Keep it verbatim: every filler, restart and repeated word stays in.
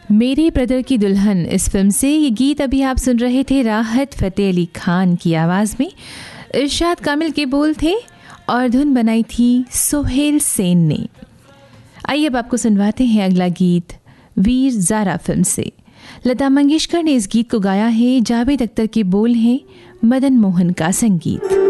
मेरे ब्रदर की दुल्हन इस फिल्म से ये गीत अभी आप सुन रहे थे राहत फ़तेह अली खान की आवाज़ में। इरशाद कामिल के बोल थे और धुन बनाई थी सोहेल सेन ने। आइए अब आपको सुनवाते हैं अगला गीत वीर ज़ारा फिल्म से। लता मंगेशकर ने इस गीत को गाया है, जावेद अख्तर के बोल हैं, मदन मोहन का संगीत।